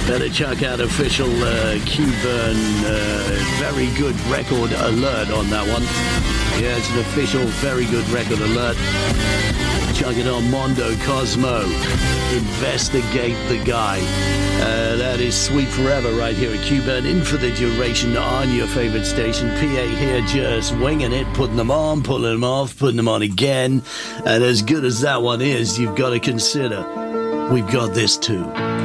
Better check out official Q-Burn very good record alert on that one. Yeah, it's an official very good record alert. Chuck it on Mondo Cosmo. Investigate the guy. That is Sweet Forever right here at Q-Burn, in for the duration on your favorite station. PA here just winging it, putting them on, pulling them off, putting them on again. And as good as that one is, you've got to consider we've got this too.